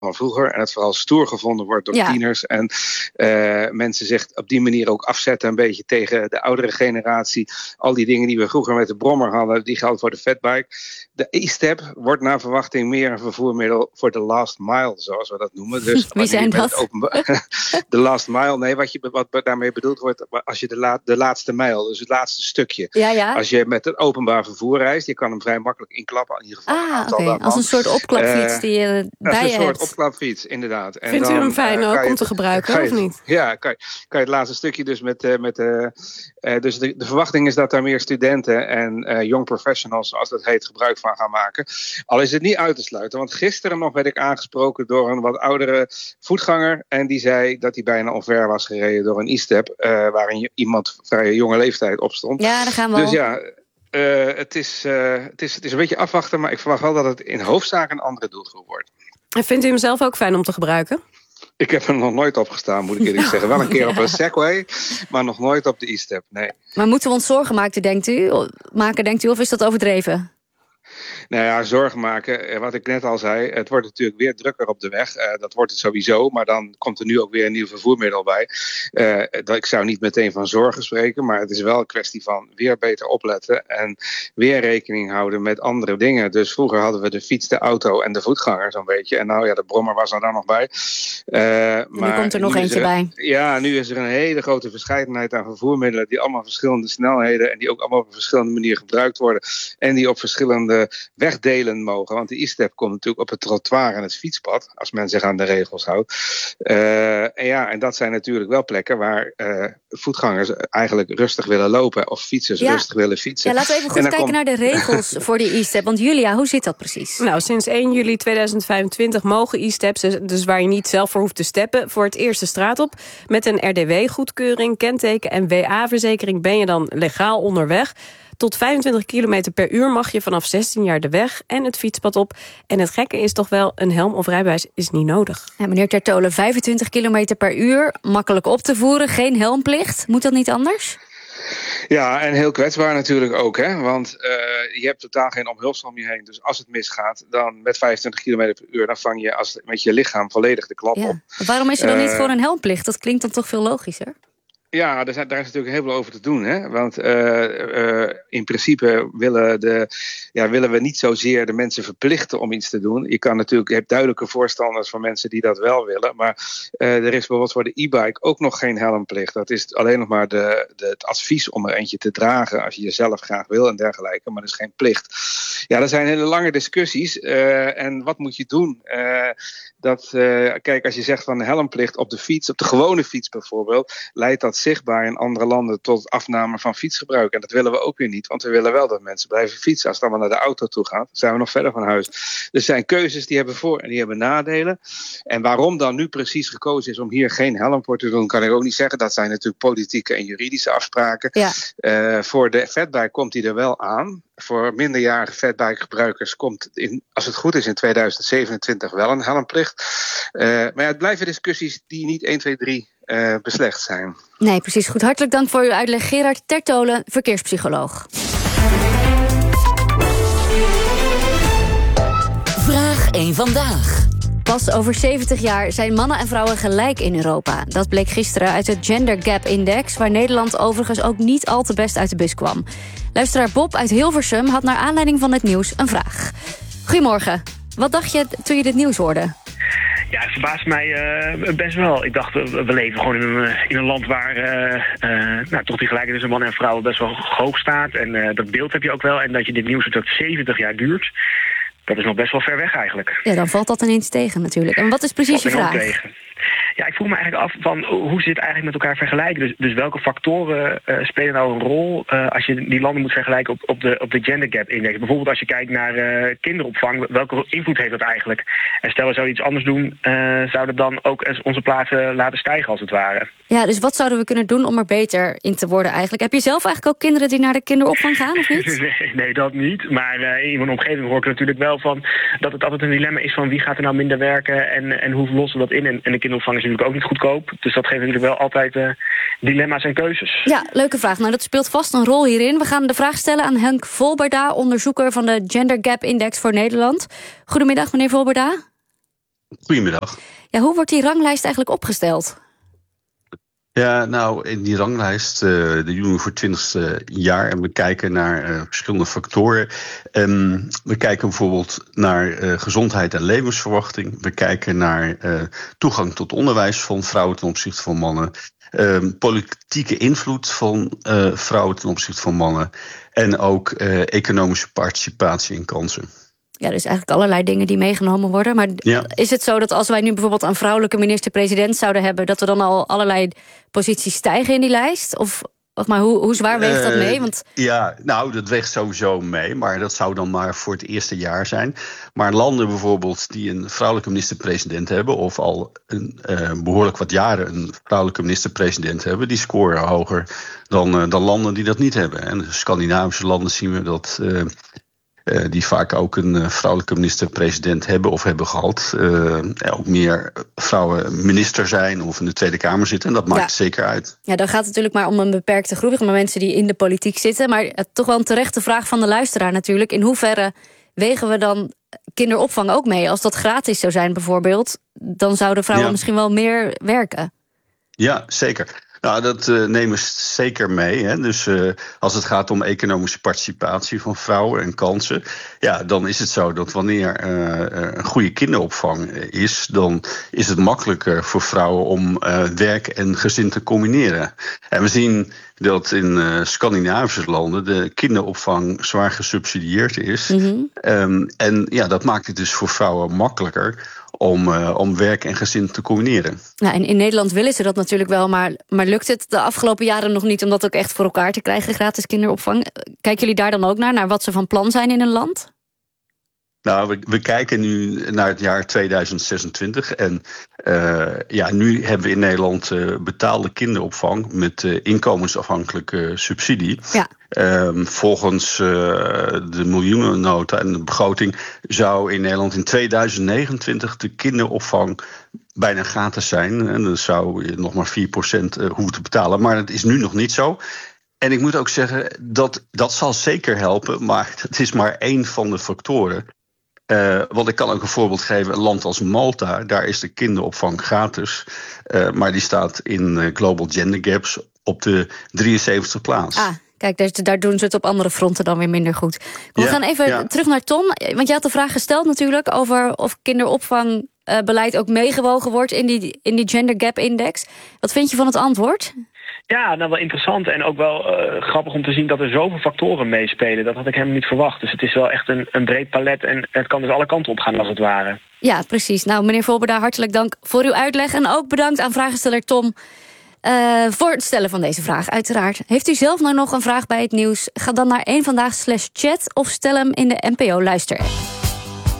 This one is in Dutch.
van vroeger en het vooral stoer gevonden wordt door tieners en mensen zich op die manier ook afzetten een beetje tegen de oudere generatie. Al die dingen die we vroeger met de brommer hadden, die geldt voor de fatbike. De e-step wordt naar verwachting meer een vervoermiddel voor de last mile, zoals we dat noemen. Dus wie zijn dat? De last mile, nee, wat daarmee bedoeld wordt, als je de laatste mijl, dus het laatste stukje. Ja. Als je met het openbaar vervoer reist, je kan hem vrij makkelijk inklappen. In ieder geval als een soort opklapfiets die je bij je hebt. Een soort opklapfiets, inderdaad. En vindt u hem fijn ook om te gebruiken, of niet? Ja, kan je het laatste stukje dus dus de verwachting is dat daar meer studenten en young professionals, zoals dat heet, gebruik van gaan maken. Al is het niet uit te sluiten, want gisteren nog werd ik aangesproken door een wat oudere voetganger en die zei dat hij bijna omver was gereden door een e-step, waar iemand vrij jonge leeftijd op stond. Ja, daar gaan we dus ja, het is een beetje afwachten, maar ik verwacht wel dat het in hoofdzaak een andere doelgroep wordt. En vindt u hem zelf ook fijn om te gebruiken? Ik heb er nog nooit op gestaan, moet ik eerlijk zeggen. Wel een keer op een Segway, maar nog nooit op de e-step, nee. Maar moeten we ons zorgen maken, denkt u, of is dat overdreven? Nou ja, zorgen maken, wat ik net al zei, het wordt natuurlijk weer drukker op de weg. Dat wordt het sowieso, maar dan komt er nu ook weer een nieuw vervoermiddel bij. Ik zou niet meteen van zorgen spreken, maar het is wel een kwestie van weer beter opletten en weer rekening houden met andere dingen. Dus vroeger hadden we de fiets, de auto en de voetganger zo'n beetje. En nou ja, de brommer was er dan nog bij. Maar nu komt er nog eentje bij. Ja, nu is er een hele grote verscheidenheid aan vervoermiddelen die allemaal verschillende snelheden en die ook allemaal op een verschillende manier gebruikt worden. En die op verschillende wegdelen mogen. Want de e-step komt natuurlijk op het trottoir en het fietspad, als men zich aan de regels houdt. En dat zijn natuurlijk wel plekken waar voetgangers eigenlijk rustig willen lopen of fietsers rustig willen fietsen. Ja, laten we even goed kijken naar de regels voor die e-step. Want Julia, hoe zit dat precies? Nou, sinds 1 juli 2025 mogen e-steps, dus waar je niet zelf voor hoeft te steppen, voor het eerst de straat op. Met een RDW-goedkeuring, kenteken en WA-verzekering ben je dan legaal onderweg. Tot 25 km per uur mag je vanaf 16 jaar de weg en het fietspad op. En het gekke is toch wel, een helm of rijbewijs is niet nodig. Ja, meneer Tertolen, 25 km per uur, makkelijk op te voeren, geen helmplicht. Moet dat niet anders? Ja, en heel kwetsbaar natuurlijk ook, hè? Want je hebt totaal geen omhulsel om je heen. Dus als het misgaat, dan met 25 km per uur, dan vang je met je lichaam volledig de klap op. Waarom is er dan niet gewoon een helmplicht? Dat klinkt dan toch veel logischer? Ja, daar is natuurlijk heel veel over te doen. Hè? Want in principe willen we niet zozeer de mensen verplichten om iets te doen. Je hebt duidelijke voorstanders van mensen die dat wel willen. Maar er is bijvoorbeeld voor de e-bike ook nog geen helmplicht. Dat is alleen nog maar het advies om er eentje te dragen als je jezelf graag wil en dergelijke. Maar dat is geen plicht. Ja, er zijn hele lange discussies. En wat moet je doen? Kijk, als je zegt van de helmplicht op de fiets, op de gewone fiets bijvoorbeeld, leidt dat zichtbaar in andere landen tot afname van fietsgebruik. En dat willen we ook weer niet, want we willen wel dat mensen blijven fietsen. Als het dan maar naar de auto toe gaat, zijn we nog verder van huis. Dus er zijn keuzes die hebben voor- en die hebben nadelen. En waarom dan nu precies gekozen is om hier geen helm voor te doen, kan ik ook niet zeggen. Dat zijn natuurlijk politieke en juridische afspraken. Ja. Voor de fatbike komt die er wel aan. Voor minderjarige fatbike-gebruikers komt, als het goed is, in 2027 wel een helmplicht. Maar het blijven discussies die niet 1, 2, 3 beslecht zijn. Nee, precies. Goed. Hartelijk dank voor uw uitleg. Gerard Tertolen, verkeerspsycholoog. Vraag 1 vandaag. Pas over 70 jaar zijn mannen en vrouwen gelijk in Europa. Dat bleek gisteren uit het Gender Gap Index, waar Nederland overigens ook niet al te best uit de bus kwam. Luisteraar Bob uit Hilversum had naar aanleiding van het nieuws een vraag. Goedemorgen. Wat dacht je toen je dit nieuws hoorde? Ja, het verbaast mij best wel. Ik dacht, we leven gewoon in een land waar toch die gelijkheid tussen mannen en vrouwen best wel hoog staat. En dat beeld heb je ook wel. En dat je dit nieuws dat 70 jaar duurt, dat is nog best wel ver weg eigenlijk. Ja, dan valt dat ineens tegen natuurlijk. En wat is precies je vraag? Tegen. Ja, ik vroeg me eigenlijk af van hoe ze dit eigenlijk met elkaar vergelijken. Dus welke factoren spelen nou een rol als je die landen moet vergelijken op de Gender Gap Index? Bijvoorbeeld als je kijkt naar kinderopvang, welke invloed heeft dat eigenlijk? En stel we zouden iets anders doen, zouden dan ook onze plaatsen laten stijgen als het ware. Ja, dus wat zouden we kunnen doen om er beter in te worden eigenlijk? Heb je zelf eigenlijk ook kinderen die naar de kinderopvang gaan of niet? Nee, dat niet. Maar in mijn omgeving hoor ik natuurlijk wel van dat het altijd een dilemma is van wie gaat er nou minder werken en hoe lossen we dat in? En de kinderopvang is natuurlijk ook niet goedkoop. Dus dat geeft natuurlijk wel altijd dilemma's en keuzes. Ja, leuke vraag. Nou, dat speelt vast een rol hierin. We gaan de vraag stellen aan Henk Volberda, onderzoeker van de Gender Gap Index voor Nederland. Goedemiddag, meneer Volberda. Goedemiddag. Ja, hoe wordt die ranglijst eigenlijk opgesteld? Ja, nou, in die ranglijst, de Union voor 20e jaar, en we kijken naar verschillende factoren. We kijken bijvoorbeeld naar gezondheid en levensverwachting. We kijken naar toegang tot onderwijs van vrouwen ten opzichte van mannen. Politieke invloed van vrouwen ten opzichte van mannen. En ook economische participatie en kansen. Ja, dus eigenlijk allerlei dingen die meegenomen worden. Maar is het zo dat als wij nu bijvoorbeeld een vrouwelijke minister-president zouden hebben, dat we dan al allerlei posities stijgen in die lijst? Of maar hoe zwaar weegt dat mee? Want Ja, nou, dat weegt sowieso mee. Maar dat zou dan maar voor het eerste jaar zijn. Maar landen bijvoorbeeld die een vrouwelijke minister-president hebben, of al behoorlijk wat jaren een vrouwelijke minister-president hebben, die scoren hoger dan landen die dat niet hebben. En de Scandinavische landen zien we dat die vaak ook een vrouwelijke minister-president hebben of hebben gehad. Ook meer vrouwen minister zijn of in de Tweede Kamer zitten. En dat maakt zeker uit. Ja, dan gaat het natuurlijk maar om een beperkte groep, maar mensen die in de politiek zitten. Maar toch wel een terechte vraag van de luisteraar natuurlijk. In hoeverre wegen we dan kinderopvang ook mee? Als dat gratis zou zijn bijvoorbeeld, dan zouden vrouwen misschien wel meer werken. Ja, zeker. Nou, dat nemen we zeker mee. Hè. Dus als het gaat om economische participatie van vrouwen en kansen, ja, dan is het zo dat wanneer een goede kinderopvang is, dan is het makkelijker voor vrouwen om werk en gezin te combineren. En we zien dat in Scandinavische landen de kinderopvang zwaar gesubsidieerd is. Mm-hmm. En ja, dat maakt het dus voor vrouwen makkelijker om werk en gezin te combineren. Nou, en in Nederland willen ze dat natuurlijk wel, maar lukt het de afgelopen jaren nog niet om dat ook echt voor elkaar te krijgen, gratis kinderopvang? Kijken jullie daar dan ook naar wat ze van plan zijn in een land? Nou, we kijken nu naar het jaar 2026. En nu hebben we in Nederland betaalde kinderopvang met inkomensafhankelijke subsidie. Ja. Volgens de miljoenennota en de begroting zou in Nederland in 2029 de kinderopvang bijna gratis zijn. En dan zou je nog maar 4% hoeven te betalen. Maar dat is nu nog niet zo. En ik moet ook zeggen, dat zal zeker helpen, maar het is maar één van de factoren. Want ik kan ook een voorbeeld geven. Een land als Malta, daar is de kinderopvang gratis. Maar die staat in Global Gender Gaps op de 73e plaats. Kijk, daar doen ze het op andere fronten dan weer minder goed. We gaan even terug naar Tom. Want je had de vraag gesteld natuurlijk over of kinderopvangbeleid ook meegewogen wordt in die Gender Gap Index. Wat vind je van het antwoord? Ja, nou wel interessant en ook wel grappig om te zien dat er zoveel factoren meespelen. Dat had ik helemaal niet verwacht. Dus het is wel echt een breed palet en het kan dus alle kanten op gaan als het ware. Ja, precies. Nou, meneer Volberda, hartelijk dank voor uw uitleg. En ook bedankt aan vragensteller Tom voor het stellen van deze vraag, uiteraard. Heeft u zelf nou nog een vraag bij het nieuws? Ga dan naar 1vandaag/chat of stel hem in de NPO Luister-app.